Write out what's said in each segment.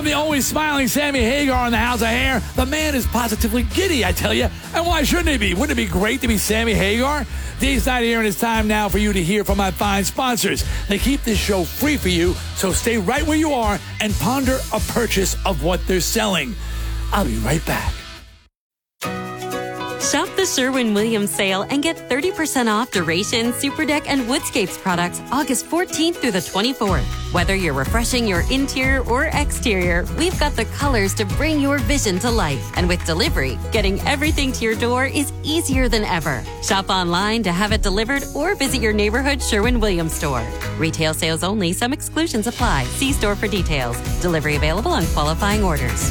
the always smiling Sammy Hagar in the House of Hair, the man is positively giddy, I tell you. And why shouldn't he be? Wouldn't it be great to be Sammy Hagar? Dee's not here, and it's time now for you to hear from my fine sponsors. They keep this show free for you, so stay right where you are and ponder a purchase of what they're selling. I'll be right back. Shop the Sherwin-Williams sale and get 30% off Duration, Superdeck, and Woodscapes products August 14th through the 24th. Whether you're refreshing your interior or exterior, we've got the colors to bring your vision to life. And with delivery, getting everything to your door is easier than ever. Shop online to have it delivered or visit your neighborhood Sherwin-Williams store. Retail sales only. Some exclusions apply. See store for details. Delivery available on qualifying orders.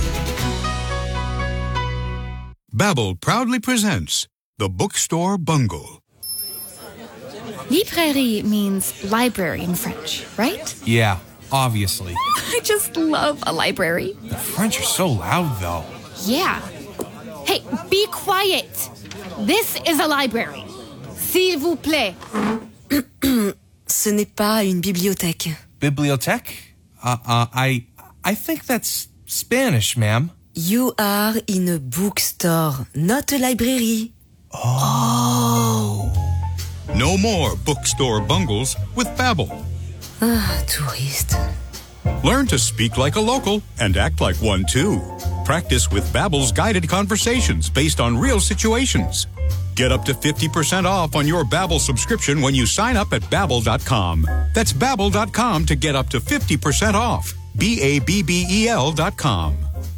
Babbel proudly presents The Bookstore Bungle. Librairie means library in French, right? Yeah, obviously. I just love a library. The French are so loud, though. Yeah. Hey, be quiet. This is a library. S'il vous plaît. Ce n'est pas une bibliothèque. Bibliothèque? I think that's Spanish, ma'am. You are in a bookstore, not a library. Oh. No more bookstore bungles with Babbel. Touriste. Learn to speak like a local and act like one too. Practice with Babbel's guided conversations based on real situations. Get up to 50% off on your Babbel subscription when you sign up at Babbel.com. That's Babbel.com to get up to 50% off. Babbel.com.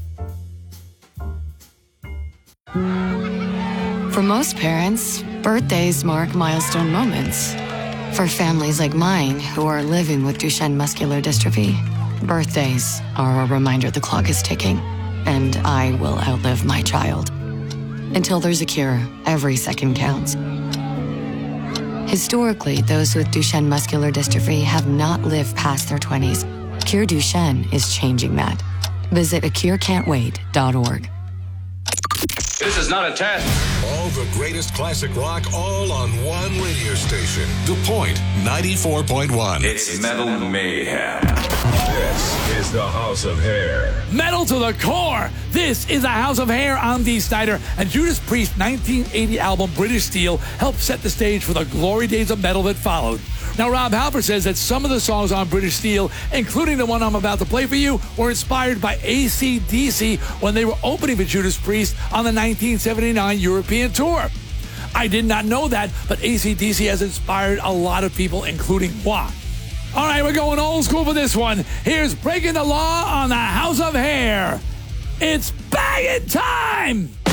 For most parents, birthdays mark milestone moments. For families like mine who are living with Duchenne muscular dystrophy, birthdays are a reminder the clock is ticking, and I will outlive my child. Until there's a cure, every second counts. Historically, those with Duchenne muscular dystrophy have not lived past their 20s. Cure Duchenne is changing that. Visit acurecan'twait.org. This is not a test. All the greatest classic rock all on one radio station. DuPont 94.1. It's Metal Mayhem. This is the House of Hair. Metal to the core. This is a House of Hair. I'm Dee Snider, and Judas Priest's 1980 album British Steel helped set the stage for the glory days of metal that followed. Now, Rob Halford says that some of the songs on British Steel, including the one I'm about to play for you, were inspired by AC/DC when they were opening for Judas Priest on the 1979 European tour. I did not know that, but AC/DC has inspired a lot of people, including moi. All right, we're going old school for this one. Here's Breaking the Law on the House of Hair. It's banging time!